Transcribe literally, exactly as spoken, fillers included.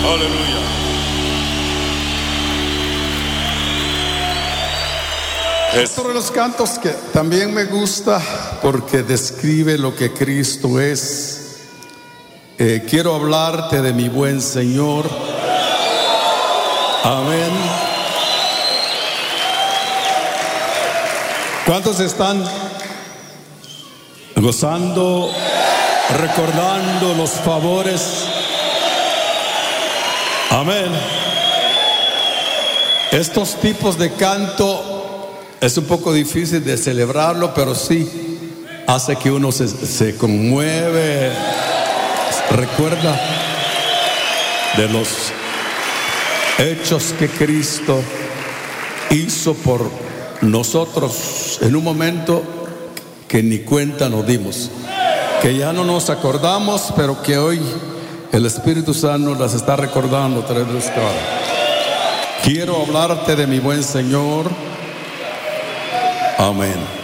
Aleluya. Otro de los cantos que también me gusta porque describe lo que Cristo es. Eh, quiero hablarte de mi buen Señor. Amén. ¿Cuántos están gozando, recordando los favores? Amén. Estos tipos de canto es un poco difícil de celebrarlo, pero sí hace que uno se, se conmueve, recuerda de los hechos que Cristo hizo por nosotros en un momento que ni cuenta nos dimos, que ya no nos acordamos, pero que hoy el Espíritu Santo las está recordando a través de esta hora. Quiero hablarte de mi buen Señor. Amén.